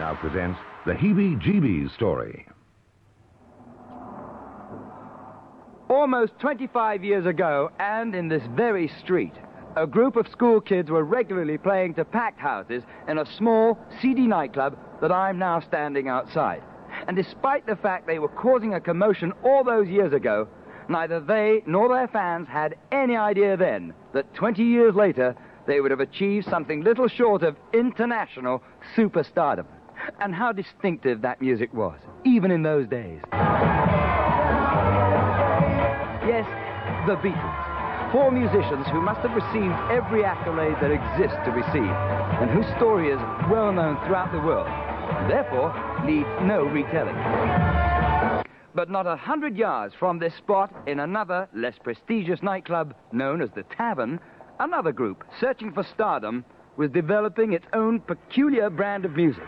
now presents the Heebie-Jeebies story. Almost 25 years ago, and in this very street, a group of school kids were regularly playing to packed houses in a small, seedy nightclub that I'm now standing outside. And despite the fact they were causing a commotion all those years ago, neither they nor their fans had any idea then that 20 years later they would have achieved something little short of international superstardom. And how distinctive that music was, even in those days. Yes, the Beatles. 4 musicians who must have received every accolade that exists to receive, and whose story is well known throughout the world, and therefore needs no retelling. But not 100 yards from this spot, in another, less prestigious nightclub known as the Tavern, another group, searching for stardom, was developing its own peculiar brand of music.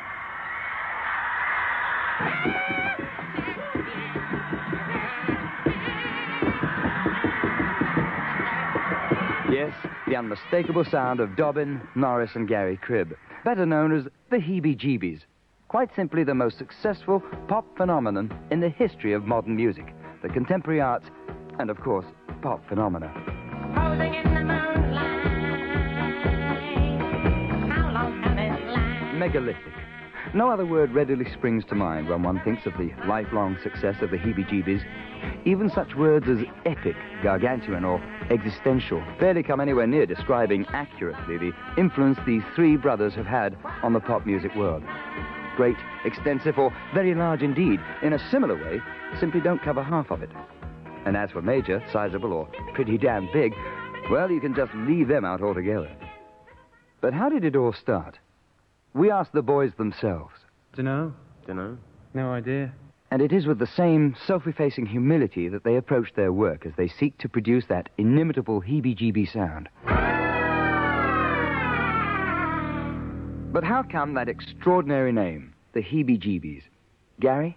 Yes, the unmistakable sound of Dobbin, Norris and Gary Cribb, better known as the Heebie-Jeebies. Quite simply the most successful pop phenomenon in the history of modern music, the contemporary arts, and of course, pop phenomena. Posing in the moonlight. How long can it last? Megalithic. No other word readily springs to mind when one thinks of the lifelong success of the Heebie-Jeebies. Even such words as epic, gargantuan, or existential barely come anywhere near describing accurately the influence these 3 brothers have had on the pop music world. Great, extensive, or very large indeed, in a similar way, simply don't cover half of it. And as for major, sizable, or pretty damn big, well, you can just leave them out altogether. But how did it all start? We asked the boys themselves. Dunno. No idea. And it is with the same self-effacing humility that they approach their work as they seek to produce that inimitable heebie-jeebie sound. But how come that extraordinary name, the Heebie-Jeebies? Gary?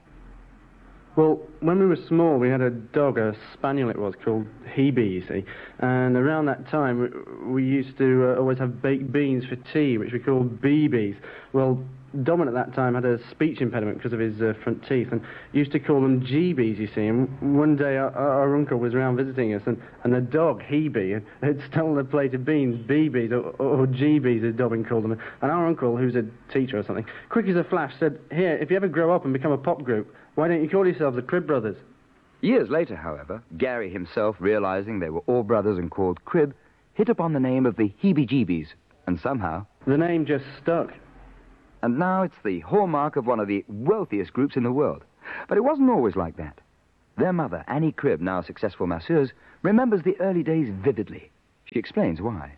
Well, when we were small, we had a dog, a spaniel it was, called Heebie, you see. And around that time, we used to always have baked beans for tea, which we called BBs. Well, Dobbin at that time had a speech impediment because of his front teeth, and used to call them Jeebies, you see. And one day, our uncle was around visiting us, and the dog, Heebie, had stolen a plate of beans, BBs, or Jeebies, as Dobbin called them. And our uncle, who's a teacher or something, quick as a flash, said, "Here, if you ever grow up and become a pop group, why don't you call yourselves the Cribb Brothers?" Years later, however, Gary himself, realizing they were all brothers and called Cribb, hit upon the name of the Heebie-Jeebies, and somehow The name just stuck. And now it's the hallmark of one of the wealthiest groups in the world. But it wasn't always like that. Their mother, Annie Cribb, now successful masseuse, remembers the early days vividly. She explains why.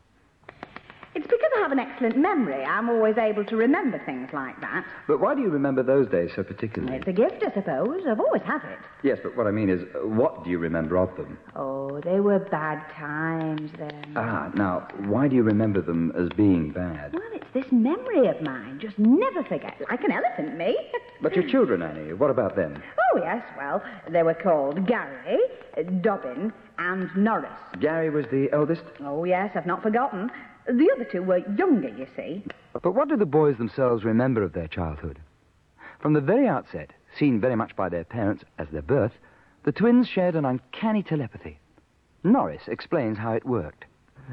It's because I have an excellent memory. I'm always able to remember things like that. But why do you remember those days so particularly? It's a gift, I suppose. I've always had it. Yes, but what I mean is, what do you remember of them? Oh, they were bad times then. Now, why do you remember them as being bad? Well, it's this memory of mine. Just never forget. Like an elephant, me. But your children, Annie, what about them? Oh, yes, well, they were called Gary, Dobbin, and Norris. Gary was the eldest? Oh, yes, I've not forgotten. The other 2 were younger, you see. But what do the boys themselves remember of their childhood? From the very outset, seen very much by their parents as their birth, the twins shared an uncanny telepathy. Norris explains how it worked.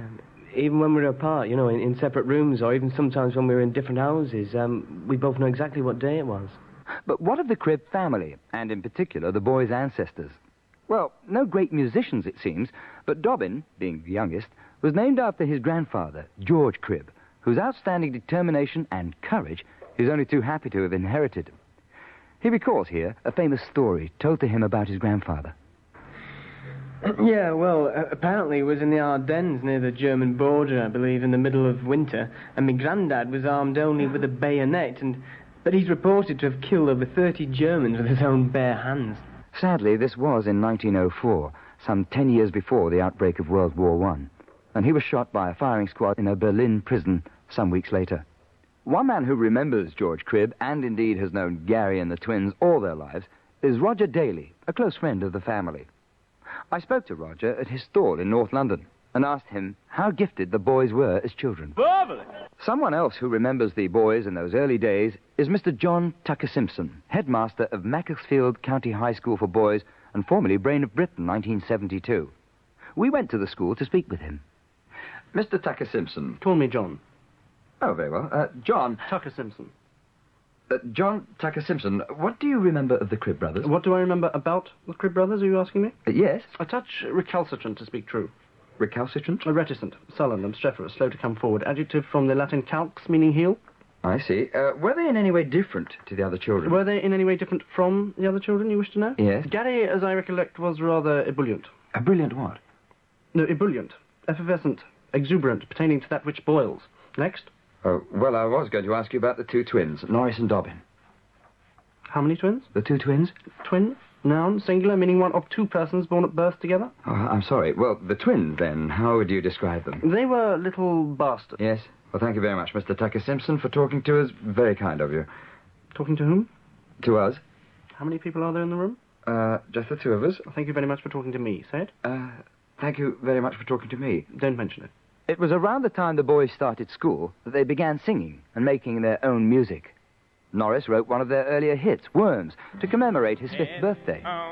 Even when we were apart, in separate rooms, or even sometimes when we were in different houses, we both know exactly what day it was. But what of the Cribb family, and in particular the boys' ancestors? Well, no great musicians, it seems, but Dobbin, being the youngest, was named after his grandfather, George Cribb, whose outstanding determination and courage he's only too happy to have inherited. He recalls here a famous story told to him about his grandfather. Yeah, well, apparently it was in the Ardennes near the German border, I believe, in the middle of winter, and my granddad was armed only with a bayonet, but he's reported to have killed over 30 Germans with his own bare hands. Sadly, this was in 1904, some 10 years before the outbreak of World War I. And he was shot by a firing squad in a Berlin prison some weeks later. One man who remembers George Cribb, and indeed has known Gary and the twins all their lives, is Roger Daly, a close friend of the family. I spoke to Roger at his stall in North London, and asked him how gifted the boys were as children. Marvelous. Someone else who remembers the boys in those early days is Mr. John Tucker Simpson, headmaster of Macclesfield County High School for Boys and formerly Brain of Britain, 1972. We went to the school to speak with him. Mr. Tucker Simpson. Call me John. Oh, very well. John. Tucker Simpson. John Tucker Simpson, what do you remember of the Cribb brothers? What do I remember about the Cribb brothers, are you asking me? Yes. A touch recalcitrant, to speak true. Recalcitrant? Reticent, sullen, obstreperous, slow to come forward. Adjective from the Latin calx, meaning heel. I see. Were they in any way different to the other children? Were they in any way different from the other children, you wish to know? Yes. Gary, as I recollect, was rather ebullient. A brilliant what? No, ebullient. Effervescent. Exuberant, pertaining to that which boils. Next. Oh, well, I was going to ask you about the two twins, Norris and Dobbin. How many twins? The two twins? Twin, noun, singular, meaning one of two persons born at birth together. Oh, I'm sorry. Well, the twins, then, how would you describe them? They were little bastards. Yes. Well, thank you very much, Mr. Tucker Simpson, for talking to us. Very kind of you. Talking to whom? To us? How many people are there in the room? Just the two of us. Thank you very much for talking to me. Say it. Thank you very much for talking to me. Don't mention it. It was around the time the boys started school that they began singing and making their own music. Norris wrote one of their earlier hits, Worms, to commemorate his 5th birthday.